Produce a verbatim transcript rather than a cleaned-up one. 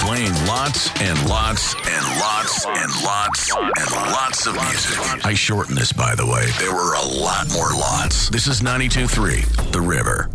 Playing lots and lots and lots and lots and lots of music. I shortened this, by the way. There were a lot more lots. This is ninety-two point three, The River.